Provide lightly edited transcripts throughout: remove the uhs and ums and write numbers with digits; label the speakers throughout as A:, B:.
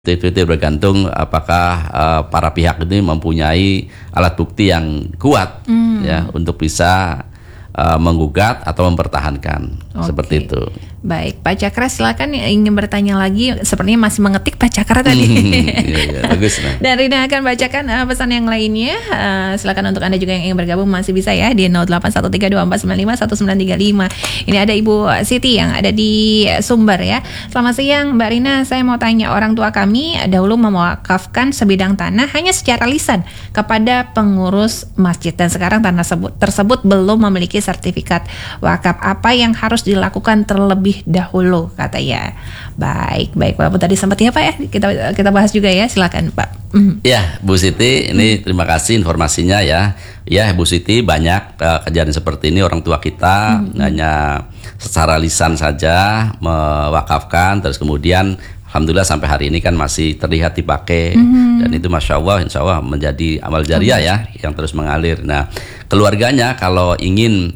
A: Itu bergantung apakah para pihak ini mempunyai alat bukti yang kuat ya untuk bisa menggugat atau mempertahankan. Seperti itu.
B: Baik, Pak Cakra silakan ingin bertanya lagi. Sepertinya masih mengetik Pak Cakra tadi.
A: Iya, bagus. Nah.
B: Dan Rina akan bacakan pesan yang lainnya. Silakan untuk Anda juga yang ingin bergabung masih bisa ya di 081324951935. Ini ada Ibu Siti yang ada di Sumber ya. Selamat siang Mbak Rina, saya mau tanya, orang tua kami dahulu mewakafkan sebidang tanah hanya secara lisan kepada pengurus masjid dan sekarang tanah tersebut belum memiliki sertifikat wakaf. Apa yang harus dilakukan terlebih dahulu katanya? Baik, walaupun tadi sempat ya Pak ya kita bahas juga ya, silakan Pak.
A: Ya Bu Siti, ini terima kasih informasinya ya. Ya Bu Siti, banyak kejadian seperti ini orang tua kita hanya secara lisan saja mewakafkan, terus kemudian alhamdulillah sampai hari ini kan masih terlihat dipakai dan itu insya Allah menjadi amal jariah ya yang terus mengalir. Nah keluarganya kalau ingin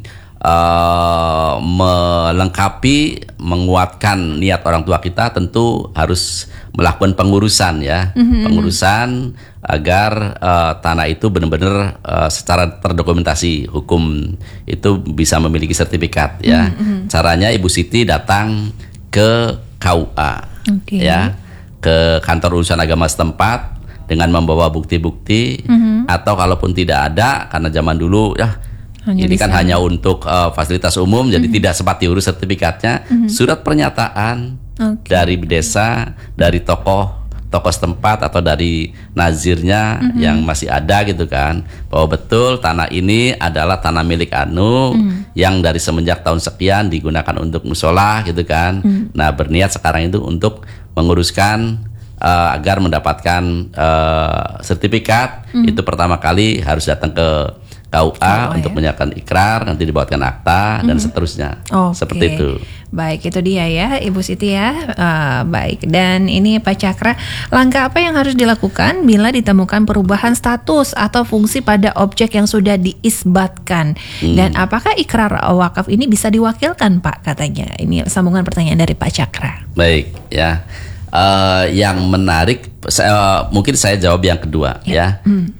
A: melengkapi, menguatkan niat orang tua kita, tentu harus melakukan pengurusan ya, pengurusan agar tanah itu benar-benar secara terdokumentasi hukum itu bisa memiliki sertifikat ya. Caranya Ibu Siti datang ke KUA ya, ke kantor urusan agama setempat dengan membawa bukti-bukti atau kalaupun tidak ada, karena zaman dulu ya ini kan hanya untuk fasilitas umum, jadi tidak sempat diurus sertifikatnya. Surat pernyataan dari desa, dari tokoh setempat atau dari nazirnya yang masih ada gitu kan, bahwa betul tanah ini adalah tanah milik Anu yang dari semenjak tahun sekian digunakan untuk musola gitu kan. Nah berniat sekarang itu untuk menguruskan agar mendapatkan sertifikat. Itu pertama kali harus datang ke KUA untuk menyatakan ikrar, nanti dibuatkan akta dan seterusnya. Seperti itu.
B: Baik, itu dia ya Ibu Siti ya. Baik, dan ini Pak Cakra, langkah apa yang harus dilakukan bila ditemukan perubahan status atau fungsi pada objek yang sudah diisbatkan? Dan apakah ikrar wakaf ini bisa diwakilkan Pak katanya? Ini sambungan pertanyaan dari Pak Cakra.
A: Baik ya. Yang menarik, mungkin saya jawab yang kedua ya.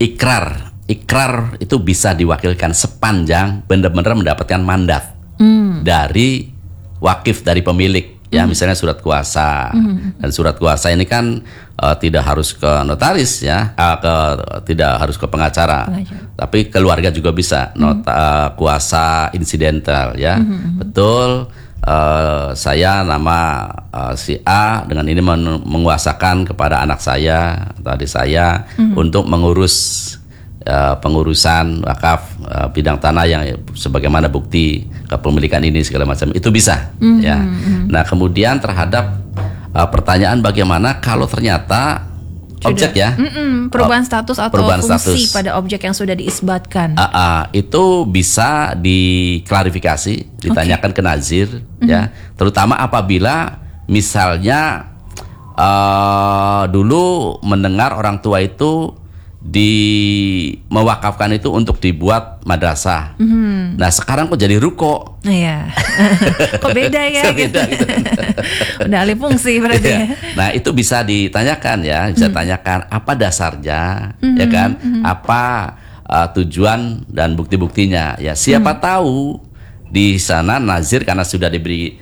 A: Ikrar itu bisa diwakilkan sepanjang benar-benar mendapatkan mandat dari wakif, dari pemilik ya, misalnya surat kuasa. Dan surat kuasa ini kan tidak harus ke notaris ya, tidak harus ke pengacara. Tapi keluarga juga bisa kuasa insidental ya. Betul, saya nama si A dengan ini menguasakan kepada anak saya atau adik saya untuk mengurus pengurusan wakaf bidang tanah yang sebagaimana bukti kepemilikan ini segala macam, itu bisa ya. Nah kemudian terhadap pertanyaan bagaimana kalau ternyata objek ya
B: perubahan status atau fungsi pada objek yang sudah diisbatkan,
A: itu bisa diklarifikasi, ditanyakan ke nazir ya, terutama apabila misalnya dulu mendengar orang tua itu mewakafkan itu untuk dibuat madrasah. Nah sekarang kok jadi ruko?
B: Iya. Kok beda ya?
A: Beda, gitu.
B: Udah alih fungsi berarti ya.
A: Nah itu bisa ditanyakan ya, bisa tanyakan apa dasarnya, ya kan? Apa tujuan dan bukti-buktinya? Ya siapa tahu di sana nazir karena sudah diberi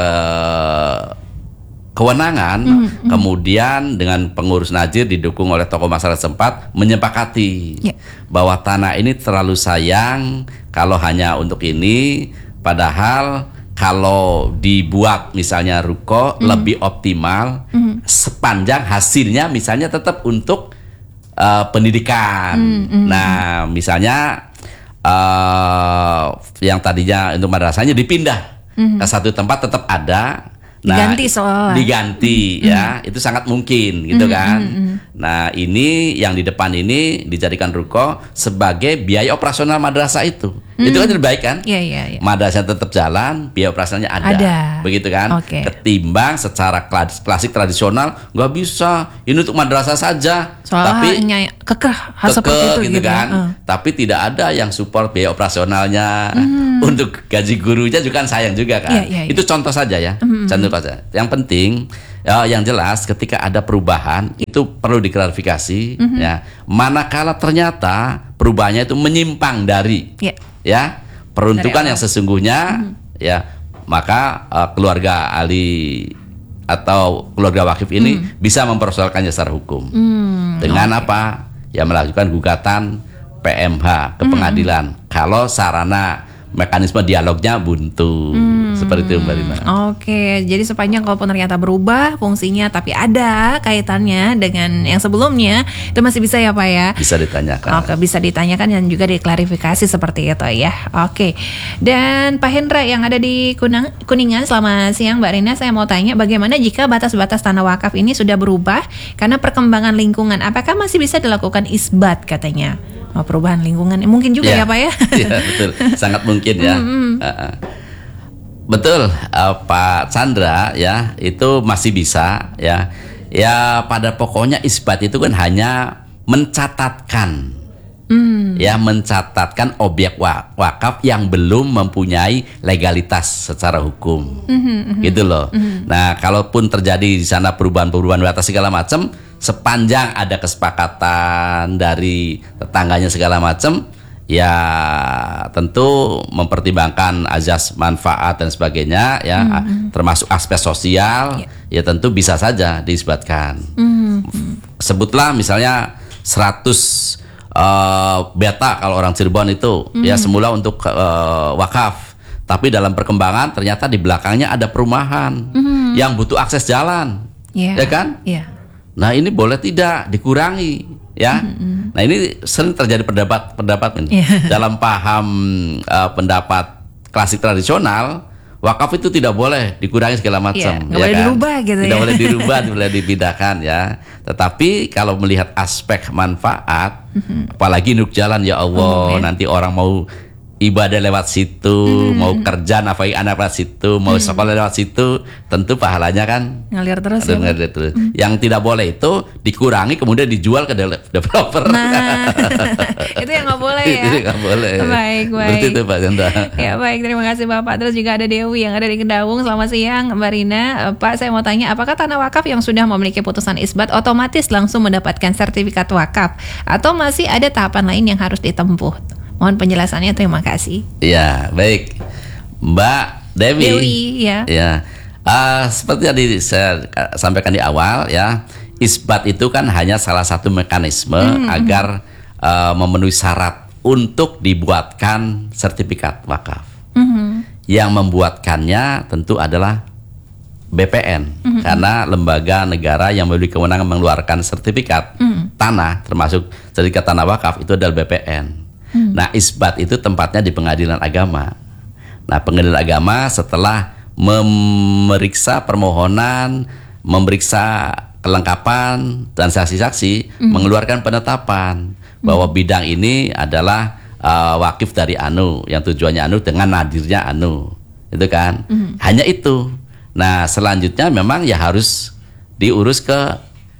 A: kewenangan, kemudian dengan pengurus nazir didukung oleh tokoh masyarakat setempat menyepakati bahwa tanah ini terlalu sayang kalau hanya untuk ini, padahal kalau dibuat misalnya ruko lebih optimal sepanjang hasilnya misalnya tetap untuk pendidikan. Nah misalnya yang tadinya untuk madrasahnya dipindah ke satu tempat tetap ada. Nah, diganti ya, itu sangat mungkin gitu kan. Nah ini yang di depan ini dijadikan ruko sebagai biaya operasional madrasah itu kan terbaik kan?
B: Iya.
A: Madrasah tetap jalan, biaya operasionalnya ada. Begitu kan? Ketimbang secara klasik tradisional nggak bisa, ini untuk madrasah saja.
B: Soalnya
A: tapi
B: kekeh seperti itu
A: gitu kan. Tapi tidak ada yang support biaya operasionalnya. Untuk gaji gurunya juga kan sayang juga kan. Itu contoh saja ya. Contoh saja. Yang penting Yang jelas ketika ada perubahan itu perlu diklarifikasi ya. Manakala ternyata perubahannya itu menyimpang dari ya peruntukan yang sesungguhnya ya, maka keluarga ahli atau keluarga wakif ini bisa mempersoalkannya secara hukum dengan apa? Ya melakukan gugatan PMH ke pengadilan kalau sarana mekanisme dialognya buntu. Seperti itu Mbak Rina.
B: Oke, jadi sepanjang kalaupun ternyata berubah fungsinya tapi ada kaitannya dengan yang sebelumnya, itu masih bisa ya Pak ya?
A: Bisa ditanyakan.
B: Oke, bisa ditanyakan dan juga diklarifikasi seperti itu ya. Oke. Dan Pak Hendra yang ada di Kuningan, selamat siang Mbak Rina. Saya mau tanya bagaimana jika batas-batas tanah wakaf ini sudah berubah karena perkembangan lingkungan, apakah masih bisa dilakukan isbat katanya? Perubahan lingkungan mungkin juga ya Pak ya?
A: Iya betul, sangat mungkin ya. Betul Pak Chandra ya, itu masih bisa ya. Ya pada pokoknya isbat itu kan hanya mencatatkan ya, mencatatkan objek wakaf yang belum mempunyai legalitas secara hukum. Gitu loh. Nah, kalaupun terjadi di sana perubahan-perubahan batas segala macam, sepanjang ada kesepakatan dari tetangganya segala macam, ya tentu mempertimbangkan azas manfaat dan sebagainya ya, termasuk aspek sosial, ya tentu bisa saja diisbatkan. Sebutlah misalnya 100 beta kalau orang Cirebon itu ya semula untuk wakaf, tapi dalam perkembangan ternyata di belakangnya ada perumahan yang butuh akses jalan, ya kan? Nah ini boleh tidak dikurangi ya. Nah ini sering terjadi pendapat dalam paham pendapat klasik tradisional, wakaf itu tidak boleh dikurangi segala macam,
B: nggak boleh dirubah gitu,
A: tidak boleh dirubah, tidak boleh dipindahkan ya. Tetapi kalau melihat aspek manfaat, apalagi nuk jalan ya Allah, nanti orang mau ibadah lewat situ, mau kerja nafkahi anak lewat situ, mau sekolah lewat situ, tentu pahalanya kan
B: ngalir terus.
A: Ngalir terus. Yang tidak boleh itu dikurangi kemudian dijual ke developer.
B: Nah, itu yang nggak boleh ya.
A: Itu nggak boleh.
B: Baik.
A: Seperti itu Pak Chandra.
B: Ya baik, terima kasih Bapak. Terus juga ada Dewi yang ada di Kedaung. Selamat siang Mbak Rina. Pak, saya mau tanya, apakah tanah wakaf yang sudah memiliki putusan isbat otomatis langsung mendapatkan sertifikat wakaf atau masih ada tahapan lain yang harus ditempuh? Mohon penjelasannya, terima kasih.
A: Ya, baik. Mbak Dewi
B: ya.
A: Seperti tadi saya sampaikan di awal ya, isbat itu kan hanya salah satu mekanisme agar memenuhi syarat untuk dibuatkan sertifikat wakaf. Yang membuatkannya tentu adalah BPN, karena lembaga negara yang memiliki kewenangan mengeluarkan sertifikat tanah, termasuk sertifikat tanah wakaf, itu adalah BPN. Nah, isbat itu tempatnya di pengadilan agama. Nah, pengadilan agama setelah memeriksa permohonan, memeriksa kelengkapan dan saksi-saksi, mengeluarkan penetapan bahwa bidang ini adalah wakif dari anu, yang tujuannya anu dengan nadirnya anu, itu kan? Hanya itu. Nah, selanjutnya memang ya harus diurus ke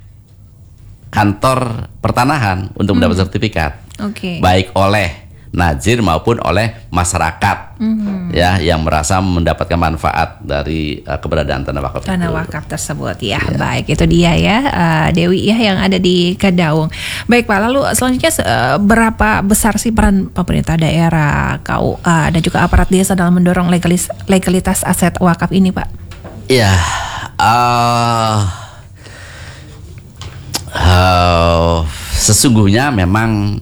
A: kantor pertanahan untuk mendapat sertifikat. Baik oleh nazir maupun oleh masyarakat ya yang merasa mendapatkan manfaat dari keberadaan tanah wakaf
B: tersebut ya. Baik, itu dia ya Dewi ya yang ada di Kedaung. Baik Pak, lalu selanjutnya berapa besar sih peran pemerintah daerah, KUA dan juga aparat desa dalam mendorong legalitas aset wakaf ini Pak?
A: Ya, sesungguhnya memang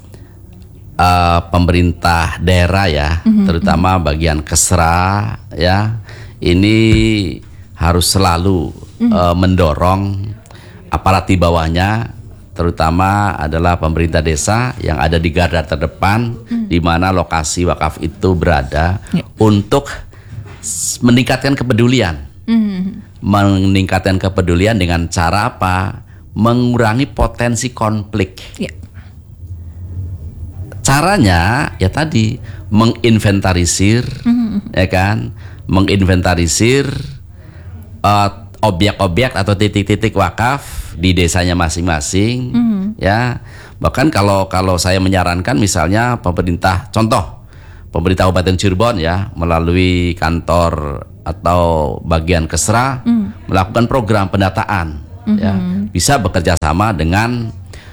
A: pemerintah daerah ya, terutama bagian Kesra ya, ini harus selalu mendorong aparat di bawahnya, terutama adalah pemerintah desa yang ada di garda terdepan di mana lokasi wakaf itu berada, untuk meningkatkan kepedulian. Meningkatkan kepedulian dengan cara apa? Mengurangi potensi konflik. Caranya ya tadi menginventarisir, ya kan, menginventarisir objek-objek atau titik-titik wakaf di desanya masing-masing, ya. Bahkan kalau saya menyarankan misalnya pemerintah, contoh pemerintah Kabupaten Cirebon ya melalui kantor atau bagian Kesra melakukan program pendataan ya, bisa bekerja sama dengan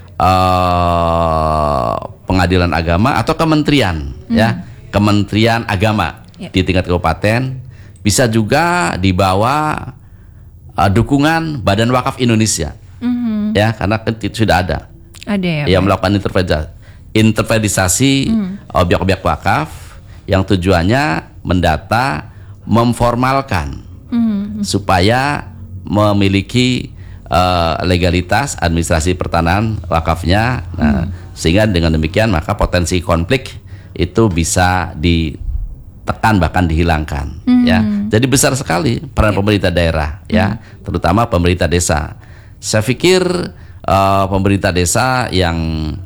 A: pengadilan agama atau kementerian ya, Kementerian Agama di tingkat kabupaten, bisa juga di bawah dukungan Badan Wakaf Indonesia ya, karena itu sudah ada
B: ya,
A: yang melakukan interpretisasi objek-objek wakaf yang tujuannya mendata, memformalkan supaya memiliki legalitas administrasi pertanahan wakafnya. Nah, sehingga dengan demikian maka potensi konflik itu bisa ditekan bahkan dihilangkan ya. Jadi besar sekali peran pemerintah daerah ya, terutama pemerintah desa. Saya pikir pemerintah desa yang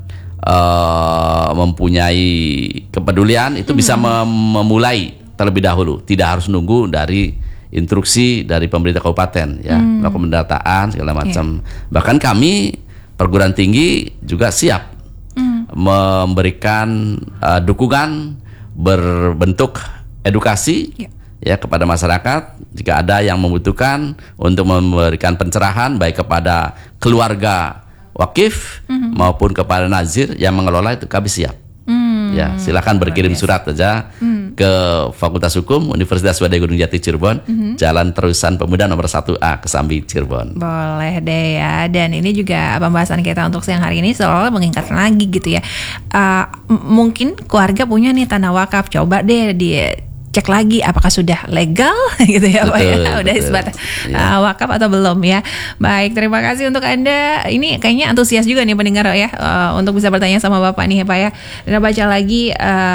A: mempunyai kepedulian itu bisa memulai terlebih dahulu, tidak harus nunggu dari instruksi dari pemerintah kabupaten ya, melakukan pendataan segala macam. Bahkan kami perguruan tinggi juga siap memberikan dukungan berbentuk edukasi ya kepada masyarakat jika ada yang membutuhkan untuk memberikan pencerahan baik kepada keluarga wakif maupun kepada nazir yang mengelola, itu kami siap. Ya, silakan berkirim surat saja ke Fakultas Hukum Universitas Swadaya Gunung Jati Cirebon, Jalan Terusan Pemuda nomor 1A Kesambi Cirebon. Boleh
B: deh ya. Dan ini juga pembahasan kita untuk siang hari ini soal mengingatkan lagi gitu ya. Mungkin keluarga punya nih tanah wakaf, coba deh cek lagi apakah sudah legal gitu ya Pak ya, udah isbat wakaf atau belum ya. Baik, terima kasih untuk Anda. Ini kayaknya antusias juga nih pendengar ya, untuk bisa bertanya sama Bapak nih ya Pak ya. Dan baca lagi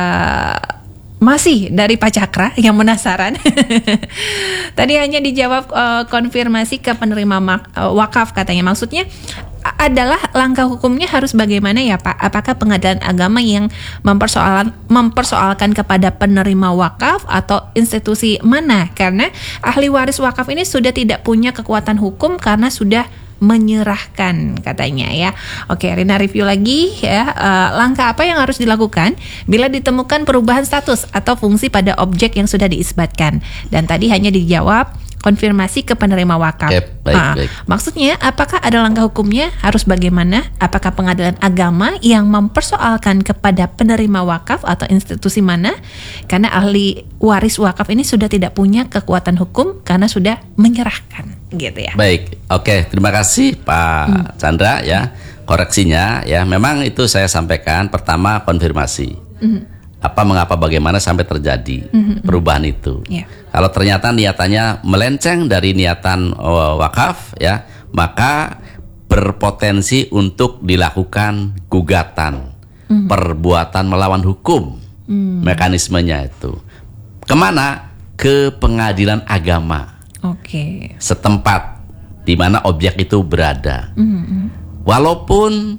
B: masih dari Pak Cakra yang penasaran. Tadi hanya dijawab konfirmasi ke penerima wakaf katanya. Maksudnya adalah langkah hukumnya harus bagaimana ya Pak? Apakah pengadilan agama yang mempersoalkan kepada penerima wakaf atau institusi mana? Karena ahli waris wakaf ini sudah tidak punya kekuatan hukum karena sudah menyerahkan katanya ya. Oke, Rina review lagi ya. Langkah apa yang harus dilakukan bila ditemukan perubahan status atau fungsi pada objek yang sudah diisbatkan? Dan tadi hanya dijawab konfirmasi ke penerima wakaf. Baik. Maksudnya apakah ada langkah hukumnya? Harus bagaimana? Apakah pengadilan agama yang mempersoalkan kepada penerima wakaf atau institusi mana? Karena ahli waris wakaf ini sudah tidak punya kekuatan hukum karena sudah menyerahkan, gitu ya.
A: Baik, oke, terima kasih Pak Chandra ya. Koreksinya ya, memang itu saya sampaikan pertama konfirmasi. Apa, mengapa, bagaimana sampai terjadi perubahan itu. Kalau ternyata niatannya melenceng dari niatan wakaf ya, maka berpotensi untuk dilakukan gugatan, perbuatan melawan hukum. Mekanismenya itu kemana? Ke pengadilan agama setempat di mana objek itu berada. Walaupun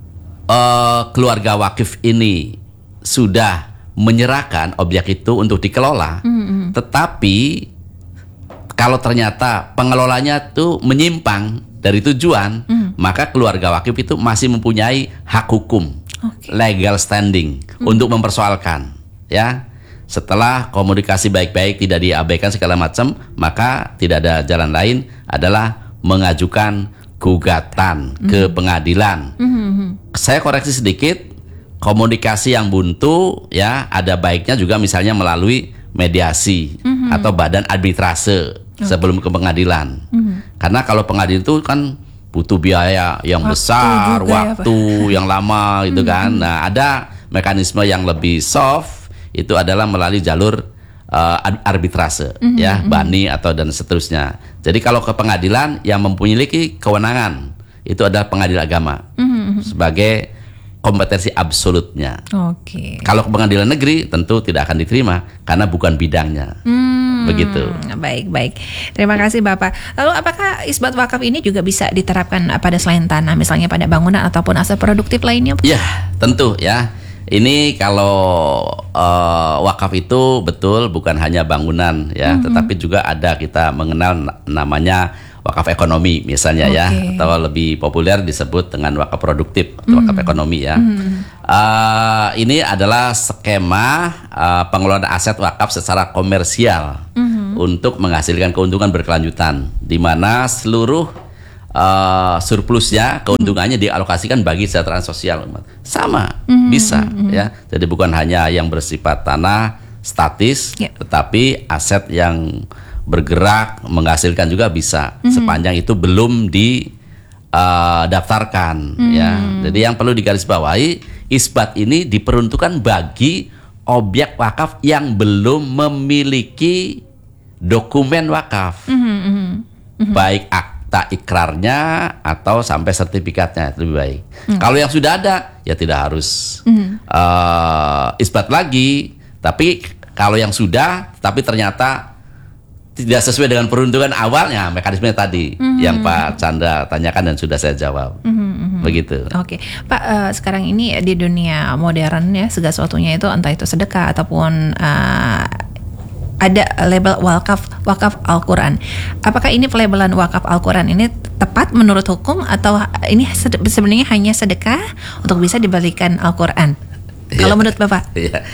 A: keluarga wakif ini sudah menyerahkan objek itu untuk dikelola, tetapi kalau ternyata pengelolanya itu menyimpang dari tujuan, maka keluarga wakif itu masih mempunyai hak hukum, legal standing untuk mempersoalkan ya. Setelah komunikasi baik-baik, tidak diabaikan segala macam, maka tidak ada jalan lain adalah mengajukan gugatan ke pengadilan. Saya koreksi sedikit, komunikasi yang buntu ya ada baiknya juga misalnya melalui mediasi atau badan arbitrase sebelum ke pengadilan. Karena kalau pengadilan itu kan butuh biaya yang besar, waktu yang lama gitu kan. Nah, ada mekanisme yang lebih soft, itu adalah melalui jalur arbitrase ya, bani atau dan seterusnya. Jadi kalau ke pengadilan yang memiliki kewenangan itu adalah pengadilan agama sebagai kompetensi absolutnya. Kalau ke pengadilan negeri tentu tidak akan diterima karena bukan bidangnya. Begitu.
B: Baik. Terima kasih Bapak. Lalu apakah isbat wakaf ini juga bisa diterapkan pada selain tanah, misalnya pada bangunan ataupun aset produktif lainnya?
A: Ya, tentu ya. Ini kalau wakaf itu betul bukan hanya bangunan ya, tetapi juga ada kita mengenal namanya wakaf ekonomi misalnya ya, atau lebih populer disebut dengan wakaf produktif atau wakaf ekonomi ya. Ini adalah skema pengelolaan aset wakaf secara komersial untuk menghasilkan keuntungan berkelanjutan, di mana seluruh surplusnya, keuntungannya dialokasikan bagi kesejahteraan sosial umat. Sama, bisa ya. Jadi bukan hanya yang bersifat tanah statis, tetapi aset yang bergerak menghasilkan juga bisa, sepanjang itu belum didaftarkan ya. Jadi yang perlu digarisbawahi, isbat ini diperuntukkan bagi objek wakaf yang belum memiliki dokumen wakaf, baik akta ikrarnya atau sampai sertifikatnya, lebih baik. Kalau yang sudah ada, ya tidak harus isbat lagi. Tapi kalau yang sudah, tapi ternyata tidak sesuai dengan peruntukan awalnya, mekanisme tadi yang Pak Chandra tanyakan dan sudah saya jawab. Begitu.
B: Oke, Pak, sekarang ini di dunia modern ya, segala sesuatunya itu entah itu sedekah ataupun ada label wakaf Al-Quran. Apakah ini pelabelan wakaf Al-Quran ini tepat menurut hukum, atau ini sebenarnya hanya sedekah untuk bisa dibalikan Al-Quran? Kalau menurut Bapak?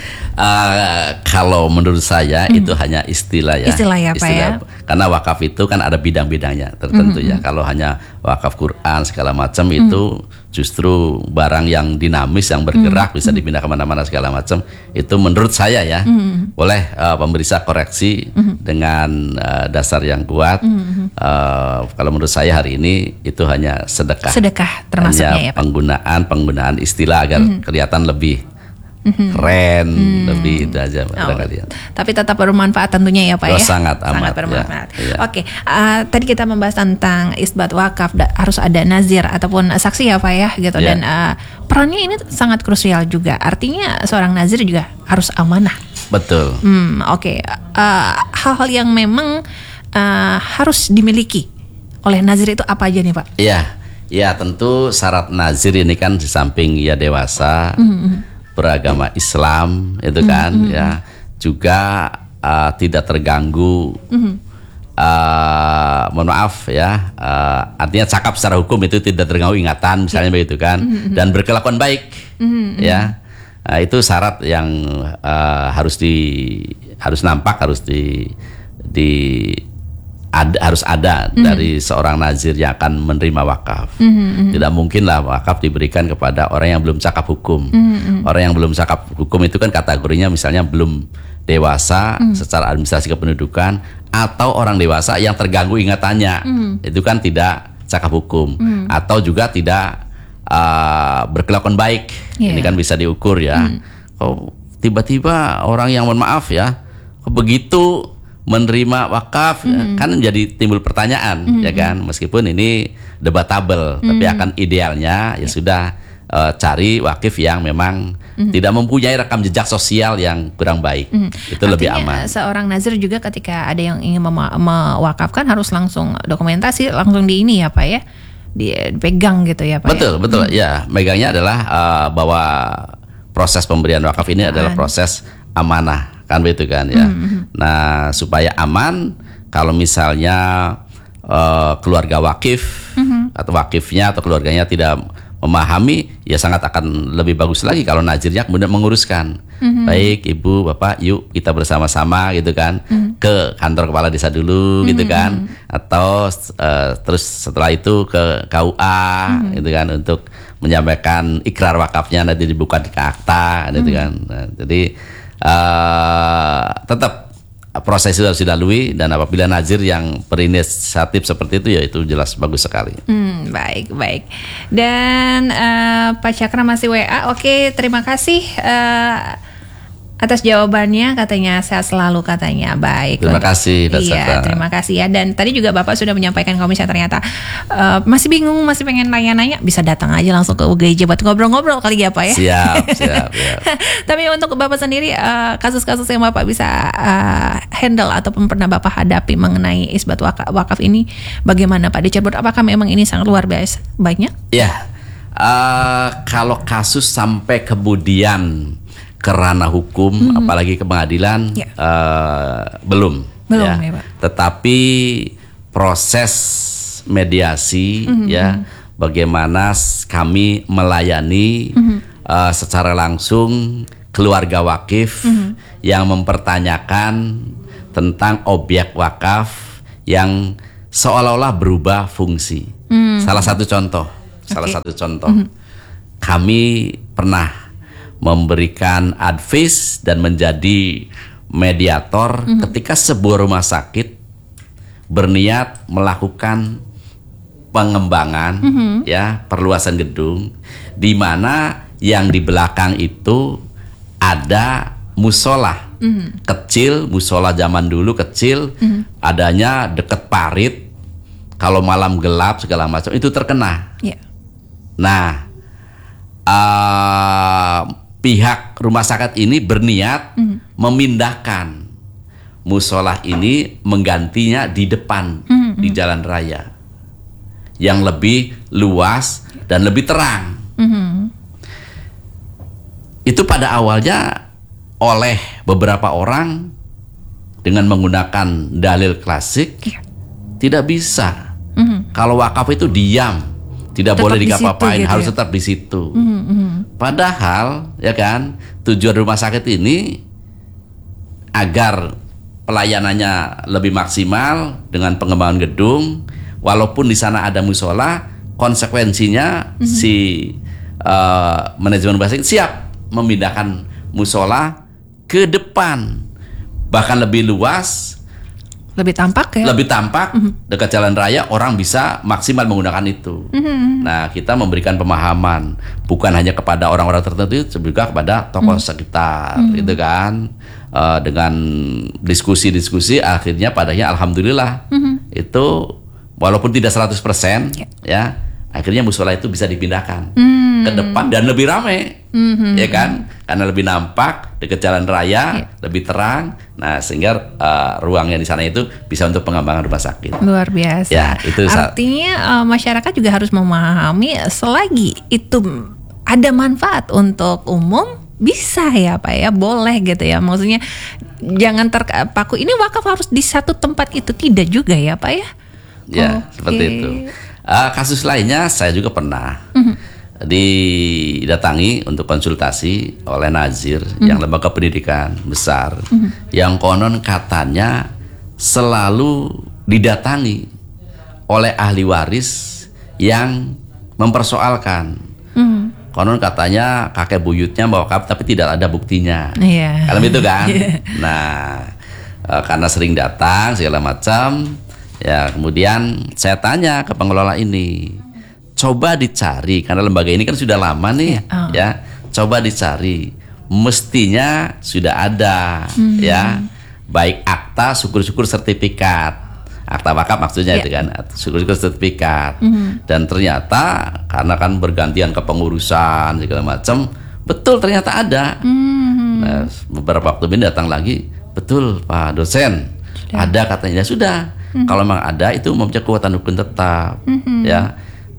A: Kalau menurut saya itu hanya istilah ya.
B: Istilah ya, Pak ya.
A: Karena wakaf itu kan ada bidang-bidangnya tertentu ya. Kalau hanya wakaf Quran segala macam itu justru barang yang dinamis, yang bergerak, bisa dipindah kemana-mana segala macam. Itu menurut saya ya. Boleh pemeriksa koreksi dengan dasar yang kuat. Kalau menurut saya hari ini itu hanya sedekah.
B: Sedekah termasuknya ya, Pak.
A: Penggunaan istilah agar kelihatan lebih keren, lebih itu aja kalian.
B: Tapi tetap bermanfaat tentunya ya, Pak ya.
A: Sangat amat
B: bermanfaat.
A: Ya.
B: Oke, tadi kita membahas tentang isbat wakaf, harus ada nazir ataupun saksi ya, Pak ya, gitu.
A: Ya.
B: Dan perannya ini sangat krusial juga. Artinya seorang nazir juga harus amanah.
A: Betul.
B: Oke. Hal-hal yang memang harus dimiliki oleh nazir itu apa aja nih, Pak?
A: Ya tentu syarat nazir ini kan di samping ya dewasa, beragama Islam itu kan ya, juga tidak terganggu, mohon maaf ya, artinya cakap secara hukum itu tidak terganggu ingatan misalnya begitu kan, dan berkelakuan baik ya. Itu syarat yang harus nampak, harus ada dari seorang nazir yang akan menerima wakaf. Tidak mungkinlah wakaf diberikan kepada orang yang belum cakap hukum. Orang yang belum cakap hukum itu kan kategorinya misalnya belum dewasa secara administrasi kependudukan, atau orang dewasa yang terganggu ingatannya. Itu kan tidak cakap hukum, atau juga tidak berkelakuan baik. Ini kan bisa diukur ya. Kok tiba-tiba orang yang mohon maaf ya, kok begitu menerima wakaf, kan jadi timbul pertanyaan ya kan, meskipun ini debatable, tapi akan idealnya ya sudah cari wakif yang memang tidak mempunyai rekam jejak sosial yang kurang baik. Itu lebih aman.
B: Seorang nazir juga ketika ada yang ingin mewakafkan harus langsung dokumentasi, langsung di ini ya, Pak ya, dipegang gitu ya, Pak.
A: Betul ya, megangnya adalah bahwa proses pemberian wakaf ini adalah proses amanah kan, begitu kan ya. Nah, supaya aman, kalau misalnya keluarga wakif atau wakifnya atau keluarganya tidak memahami, ya sangat akan lebih bagus lagi kalau nazirnya kemudian menguruskan. Baik Ibu, Bapak, yuk kita bersama-sama gitu kan, ke kantor kepala desa dulu gitu kan, atau terus setelah itu ke KUA gitu kan, untuk menyampaikan ikrar wakafnya, nanti dibuka di akta gitu kan. Nah, jadi tetap proses itu harus dilalui, dan apabila nazir yang berinisiatif seperti itu, ya itu jelas bagus sekali.
B: Baik. Dan Pak Cakra masih WA. Oke, terima kasih atas jawabannya, katanya sehat selalu katanya. Baik.
A: Terima kasih.
B: Iya, terima kasih ya. Dan tadi juga Bapak sudah menyampaikan kalau misalnya ternyata masih bingung, masih pengen nanya-nanya, bisa datang aja langsung ke UGJ buat ngobrol-ngobrol kali ya, Pak ya.
A: Siap.
B: Tapi untuk Bapak sendiri, kasus-kasus yang Bapak bisa handle ataupun pernah Bapak hadapi mengenai isbat wakaf ini, bagaimana Pak di Cirebon? Apakah memang ini sangat luar biasa banyak?
A: Ya, kalau kasus sampai kemudian ke ranah hukum, apalagi ke pengadilan, belum ya. Pak. Tetapi proses mediasi ya, bagaimana kami melayani secara langsung keluarga wakif yang mempertanyakan tentang objek wakaf yang seolah-olah berubah fungsi. Salah satu contoh, kami pernah memberikan advice dan menjadi mediator ketika sebuah rumah sakit berniat melakukan pengembangan, ya, perluasan gedung, di mana yang di belakang itu ada musola kecil, musola zaman dulu kecil, adanya deket parit. Kalau malam gelap segala macam itu terkena.
B: Yeah.
A: Nah, pihak rumah sakit ini berniat memindahkan musola ini, menggantinya di depan di jalan raya yang lebih luas dan lebih terang. Itu pada awalnya oleh beberapa orang dengan menggunakan dalil klasik, tidak bisa. Kalau wakaf itu diam, tidak
B: Tetap
A: boleh
B: di
A: dikapa-apain,
B: situ gitu
A: harus
B: ya?
A: tetap di situ. Padahal, ya kan, tujuan rumah sakit ini agar pelayanannya lebih maksimal dengan pengembangan gedung, walaupun di sana ada musola, konsekuensinya si manajemen rumah sakit siap memindahkan musola ke depan, bahkan lebih luas,
B: Lebih tampak ya?
A: lebih tampak, dekat jalan raya, orang bisa maksimal menggunakan itu. Nah, kita memberikan pemahaman bukan hanya kepada orang-orang tertentu, juga kepada tokoh sekitar, gitu kan. Dengan diskusi-diskusi, akhirnya padanya alhamdulillah itu walaupun tidak 100%, ya, akhirnya musola itu bisa dipindahkan ke depan dan lebih ramai, ya kan, karena lebih nampak dekat jalan raya, lebih terang. Nah, sehingga ruang yang di sana itu bisa untuk pengembangan rumah sakit.
B: Luar biasa.
A: Ya, itu
B: artinya masyarakat juga harus memahami selagi itu ada manfaat untuk umum, bisa ya Pak ya, boleh gitu ya. Maksudnya jangan terpaku ini wakaf harus di satu tempat, itu tidak juga ya Pak ya.
A: Ya, seperti itu. Kasus lainnya saya juga pernah didatangi untuk konsultasi oleh Nazir yang lembaga pendidikan besar, yang konon katanya selalu didatangi oleh ahli waris yang mempersoalkan. Konon katanya kakek buyutnya bawa wakaf tapi tidak ada buktinya. Kalau itu kan. Nah, karena sering datang segala macam, ya kemudian saya tanya ke pengelola ini, coba dicari, karena lembaga ini kan sudah lama nih, ya, coba dicari, mestinya sudah ada, ya, baik akta, syukur-syukur sertifikat, akta wakaf maksudnya itu kan, syukur-syukur sertifikat, dan ternyata karena kan bergantian kepengurusan segala macam, betul ternyata ada. Nah, beberapa waktu ini datang lagi, betul Pak dosen, ada katanya, ya sudah. Kalau memang ada itu mempunyai kekuatan hukum tetap, ya,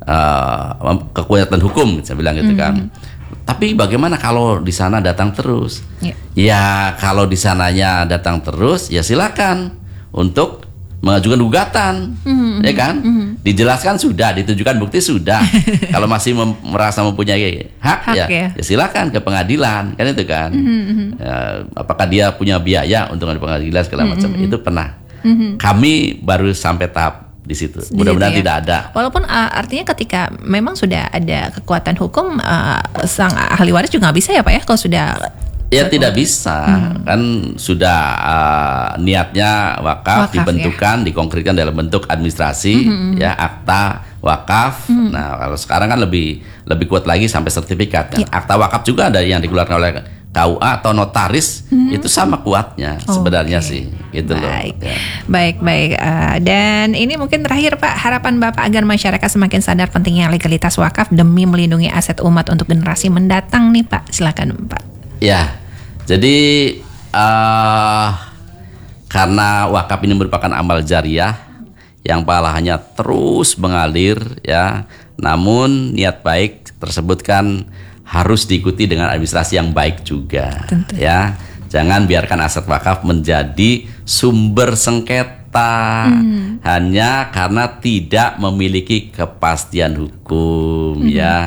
A: kekuatan hukum saya bilang gitu kan. Tapi bagaimana kalau di sana datang terus? Ya kalau di sananya datang terus, ya silakan untuk mengajukan gugatan, ya kan? Dijelaskan sudah, ditunjukkan bukti sudah. Kalau masih merasa mempunyai hak, ya silakan ke pengadilan, kan itu kan? Ya, apakah dia punya biaya untuk ke pengadilan segala macam? Itu pernah. Kami baru sampai tahap di situ. Mudah-mudahan tidak ada.
B: Walaupun artinya ketika memang sudah ada kekuatan hukum, sang ahli waris juga nggak bisa ya Pak ya, kalau sudah.
A: Ya tidak bisa, kan sudah niatnya wakaf dibentukkan, ya, dikonkretkan dalam bentuk administrasi, ya, akta wakaf. Nah kalau sekarang kan lebih kuat lagi sampai sertifikat. Kan? Akta wakaf juga ada yang dikeluarkan oleh KUA atau notaris, itu sama kuatnya sebenarnya sih, gitu loh. Ya.
B: Baik. Dan ini mungkin terakhir Pak, harapan Bapak agar masyarakat semakin sadar pentingnya legalitas wakaf demi melindungi aset umat untuk generasi mendatang nih Pak, silakan Pak.
A: Ya, jadi karena wakaf ini merupakan amal jariah yang pahalanya terus mengalir, ya. Namun niat baik tersebut kan harus diikuti dengan administrasi yang baik juga. Tentu. Ya. Jangan biarkan aset wakaf menjadi sumber sengketa hanya karena tidak memiliki kepastian hukum, ya.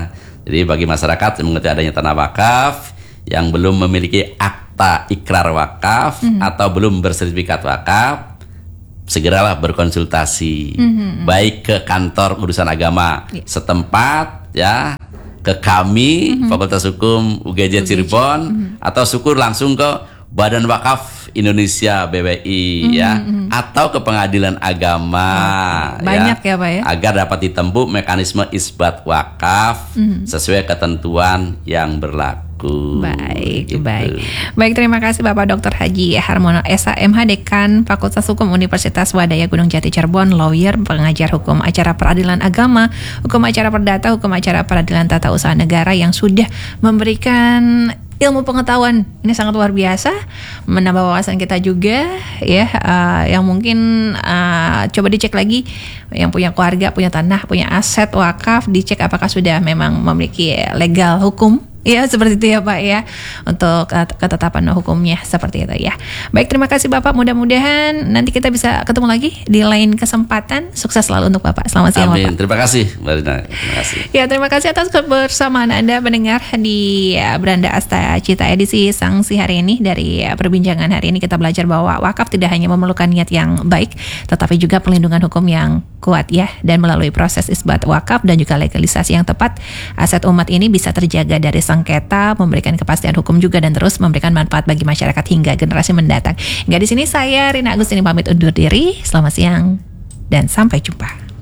A: Jadi bagi masyarakat yang mengerti adanya tanah wakaf yang belum memiliki akta ikrar wakaf atau belum bersertifikat wakaf, segeralah berkonsultasi baik ke kantor urusan agama setempat ya, ke kami Fakultas Hukum UGJ Cirebon, atau syukur langsung ke Badan Wakaf Indonesia BWI ya, atau ke pengadilan agama.
B: Banyak ya Pak ya,
A: agar dapat ditempuh mekanisme isbat wakaf sesuai ketentuan yang berlaku.
B: Baik,
A: gitu.
B: baik. Terima kasih Bapak Dr. Haji Harmono SHMH, Dekan Fakultas Hukum Universitas Wadaya Gunung Jati Cirebon, lawyer, pengajar hukum acara peradilan agama, hukum acara perdata, hukum acara peradilan tata usaha negara, yang sudah memberikan ilmu pengetahuan ini sangat luar biasa, menambah wawasan kita juga ya, yang mungkin coba dicek lagi yang punya keluarga, punya tanah, punya aset wakaf, dicek apakah sudah memang memiliki legal hukum. Ya, seperti itu ya Pak ya, untuk ketetapan hukumnya seperti itu ya. Baik, terima kasih Bapak, mudah-mudahan nanti kita bisa ketemu lagi di lain kesempatan. Sukses selalu untuk Bapak. Selamat siang
A: Amin.
B: Bapak.
A: Terima kasih Mbak Rina. Terima kasih.
B: Ya, terima kasih atas kebersamaan Anda mendengar di Beranda Asta Cita edisi Sanksi hari ini. Dari perbincangan hari ini kita belajar bahwa wakaf tidak hanya memerlukan niat yang baik, tetapi juga perlindungan hukum yang kuat ya. Dan melalui proses isbat wakaf dan juga legalisasi yang tepat, aset umat ini bisa terjaga dari sengketa, memberikan kepastian hukum juga, dan terus memberikan manfaat bagi masyarakat hingga generasi mendatang. Hingga di sini saya Rina Agustini pamit undur diri. Selamat siang dan sampai jumpa.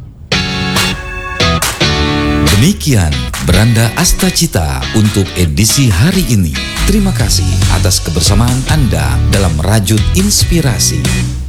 C: Demikian Beranda Asta Cita untuk edisi hari ini. Terima kasih atas kebersamaan Anda dalam Rajut Inspirasi.